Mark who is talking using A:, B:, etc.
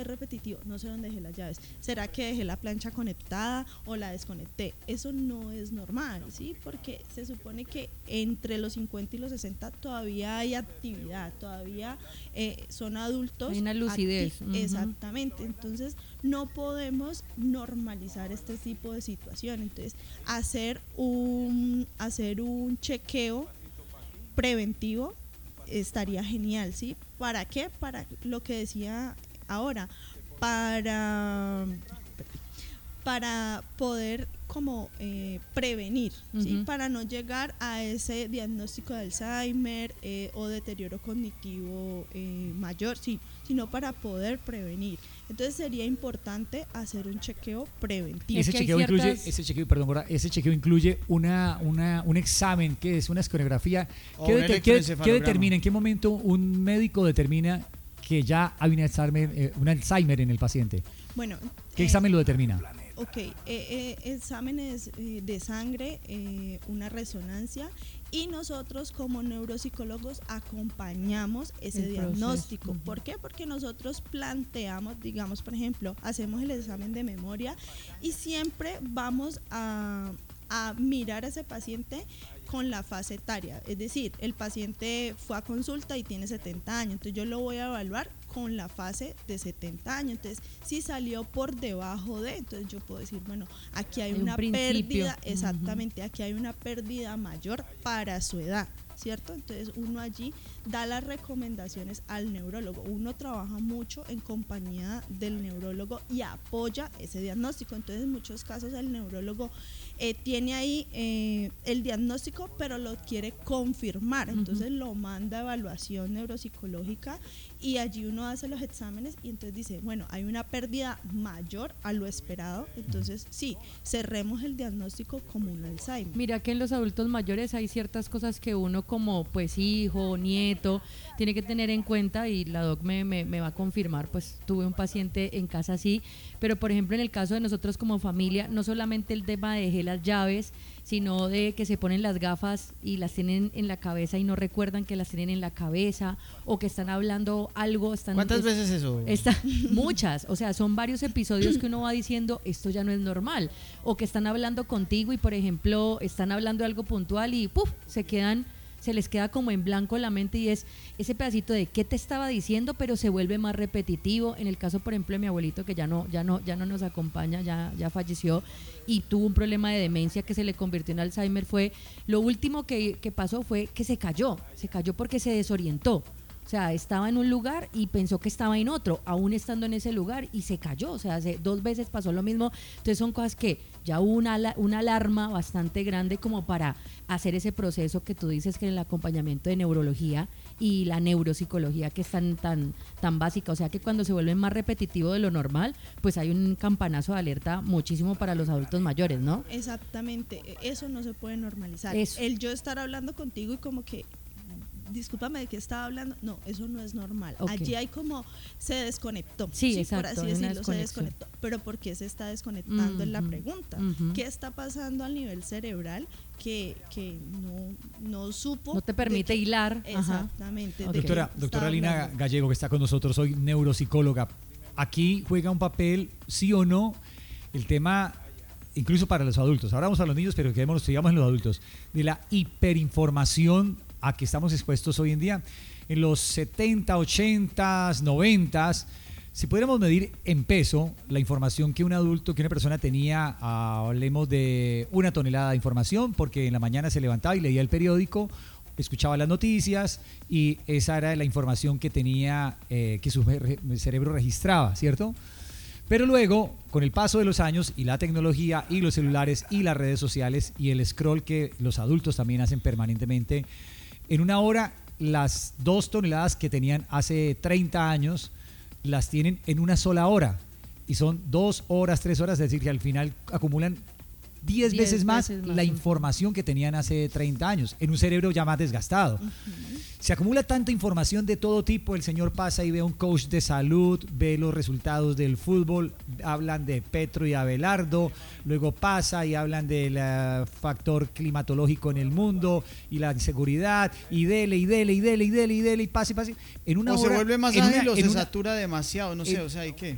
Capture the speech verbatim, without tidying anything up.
A: repetitivo, no sé dónde dejé las llaves, ¿será que dejé la plancha conectada o la desconecté? Eso no es normal, ¿sí? Porque se supone que entre los cincuenta y los sesenta todavía hay actividad, todavía eh, son adultos.
B: Hay una lucidez.
A: Acti- uh-huh. Exactamente, entonces no podemos normalizar este tipo de situación. Entonces, hacer un, hacer un chequeo preventivo estaría genial, ¿sí? ¿Para qué? Para lo que decía ahora, para para poder como eh, prevenir, uh-huh. ¿sí? Para no llegar a ese diagnóstico de Alzheimer eh, o deterioro cognitivo eh, mayor, sí, sino para poder prevenir. Entonces sería importante hacer un chequeo preventivo.
C: Ese chequeo ciertas... incluye, ese chequeo, perdón, Bora, ese chequeo incluye una, una, un examen que es una escografía. ¿Qué, det- ¿qué, ¿Qué determina? ¿En qué momento un médico determina que ya hay un Alzheimer, eh, un Alzheimer en el paciente?
A: Bueno,
C: ¿qué
A: eh,
C: examen lo determina?
A: Ok, eh, eh, exámenes eh, de sangre, eh, una resonancia, y nosotros como neuropsicólogos acompañamos ese el diagnóstico. Uh-huh. ¿Por qué? Porque nosotros planteamos, digamos, por ejemplo, hacemos el examen de memoria y siempre vamos a, a mirar a ese paciente con la fase etaria, es decir, el paciente fue a consulta y tiene setenta años, entonces yo lo voy a evaluar con la fase de setenta años, entonces si salió por debajo de, entonces yo puedo decir, bueno, aquí hay una pérdida, exactamente, uh-huh. aquí hay una pérdida mayor para su edad, ¿cierto? Entonces uno allí da las recomendaciones al neurólogo, uno trabaja mucho en compañía del neurólogo y apoya ese diagnóstico, entonces en muchos casos el neurólogo eh, tiene ahí eh, el diagnóstico pero lo quiere confirmar, entonces uh-huh. lo manda a evaluación neuropsicológica y allí uno hace los exámenes y entonces dice, bueno, hay una pérdida mayor a lo esperado, entonces sí, cerremos el diagnóstico como un Alzheimer.
B: Mira que en los adultos mayores hay ciertas cosas que uno como pues hijo, nieto, tiene que tener en cuenta y la doc me, me, me va a confirmar, pues tuve un paciente en casa así, pero por ejemplo en el caso de nosotros como familia, no solamente el tema de dejé las llaves, sino de que se ponen las gafas y las tienen en la cabeza y no recuerdan que las tienen en la cabeza, o que están hablando algo. Están,
D: ¿Cuántas
B: es,
D: veces eso?
B: Está, muchas, o sea, son varios episodios que uno va diciendo, esto ya no es normal, o que están hablando contigo y por ejemplo, están hablando de algo puntual y ¡puf!, se quedan... se les queda como en blanco la mente y es ese pedacito de qué te estaba diciendo, pero se vuelve más repetitivo. En el caso, por ejemplo, de mi abuelito, que ya no, ya no, ya no nos acompaña, ya, ya falleció y tuvo un problema de demencia que se le convirtió en Alzheimer, fue lo último que, que pasó fue que se cayó, se cayó porque se desorientó. O sea, estaba en un lugar y pensó que estaba en otro, aún estando en ese lugar, y se cayó. O sea, hace dos veces pasó lo mismo. Entonces son cosas que ya hubo una, una alarma bastante grande como para hacer ese proceso que tú dices, que en el acompañamiento de neurología y la neuropsicología, que es tan, tan, tan básica. O sea, que cuando se vuelve más repetitivo de lo normal, pues hay un campanazo de alerta muchísimo para los adultos mayores, ¿no?
A: Exactamente, eso no se puede normalizar.
B: Eso.
A: El yo estar hablando contigo y como que discúlpame, ¿de qué estaba hablando? No, eso no es normal. Okay. Allí hay como, se desconectó.
B: Sí,
A: sí,
B: exacto.
A: por así decirlo, se desconectó. Pero ¿por qué se está desconectando? Uh-huh. Es la pregunta. Uh-huh. ¿Qué está pasando a nivel cerebral que, que no, no supo?
B: No te permite
A: que,
B: hilar.
A: Exactamente.
C: Okay. Doctora, doctora Lina Gallego, que está con nosotros hoy, neuropsicóloga. Aquí juega un papel, sí o no, el tema, incluso para los adultos. Ahora vamos a los niños, pero quedémonos, sigamos en los adultos, de la hiperinformación a que estamos expuestos hoy en día. En los setenta, ochenta, noventa, si pudiéramos medir en peso la información que un adulto, que una persona tenía, uh, hablemos de una tonelada de información, porque en la mañana se levantaba y leía el periódico, escuchaba las noticias y esa era la información que tenía, eh, que su cerebro registraba, ¿cierto? Pero luego, con el paso de los años y la tecnología y los celulares y las redes sociales y el scroll que los adultos también hacen permanentemente, en una hora, las dos toneladas que tenían hace treinta años, las tienen en una sola hora. Y son dos horas, tres horas, es decir, que al final acumulan diez veces más, veces más la información que tenían hace treinta años, en un cerebro ya más desgastado. Uh-huh. Se acumula tanta información de todo tipo, el señor pasa y ve a un coach de salud, ve los resultados del fútbol, hablan de Petro y Abelardo, luego pasa y hablan del uh, factor climatológico en el mundo y la inseguridad, y dele, y dele, y dele, y dele, y dele, y pase, y pase. En una
D: o
C: hora,
D: se vuelve más
C: ágil
D: una,
C: o
D: se
C: una,
D: satura demasiado, no sé, en, o sea, ¿y qué?